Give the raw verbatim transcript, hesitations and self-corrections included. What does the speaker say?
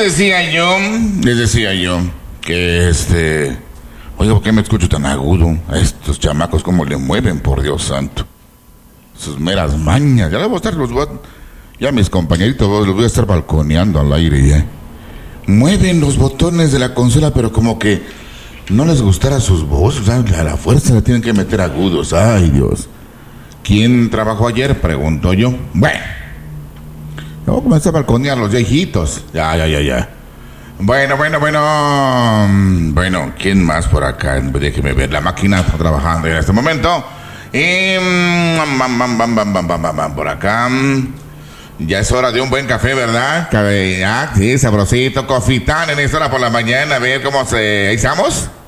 decía yo, les decía yo, que este... Oiga, ¿por qué me escucho tan agudo? A estos chamacos, ¿cómo le mueven, por Dios santo? Sus meras mañas. Ya les voy a estar, los voy a... Ya mis compañeritos los voy a estar balconeando al aire ya. Mueven los botones de la consola, pero como que no les gustara sus voces. A la fuerza le tienen que meter agudos. Ay, Dios. ¿Quién trabajó ayer? Pregunto yo. Bueno. Voy a comenzar a balconear los viejitos. Ya, ya, ya, ya. Bueno, bueno, bueno. Bueno, ¿quién más por acá? Déjeme ver. La máquina está trabajando en este momento. Y... Bam, bam, bam, bam, bam, bam, bam, por acá. Ya es hora de un buen café, ¿verdad? Ah, sí, sabrosito, cofitán en esta hora por la mañana. A ver cómo se... ¿Ahí estamos?